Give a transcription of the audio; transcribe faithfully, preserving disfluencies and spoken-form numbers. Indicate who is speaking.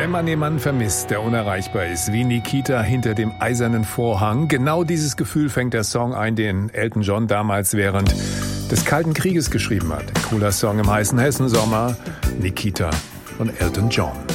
Speaker 1: Wenn man jemanden vermisst, der unerreichbar ist, wie Nikita hinter dem eisernen Vorhang, genau dieses Gefühl fängt der Song ein, den Elton John damals während des Kalten Krieges geschrieben hat. Cooler Song im heißen Hessensommer, Nikita von Elton John.